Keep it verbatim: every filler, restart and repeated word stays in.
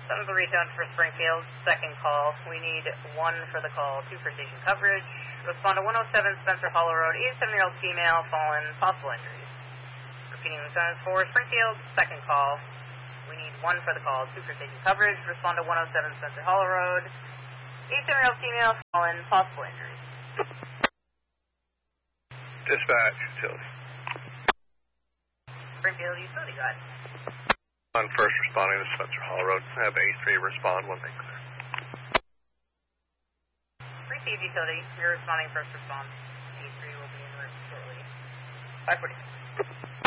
seven three seven for Springfield, second call. We need one for the call, two for station coverage. Respond to one oh seven Spencer Hollow Road, eighty-seven-year-old female, fallen, possible injuries. Repeating the signs for Springfield, second call. We need one for the call, two for station coverage. Respond to one oh seven Spencer Hollow Road, eighty-seven-year-old female, fallen, possible injuries. Dispatch, utility. Springfield utility, go ahead. On first responding to Spencer Hollow Road, have A three respond when they clear. Received utility, you're responding first response. A three will be in route shortly. five forty-six.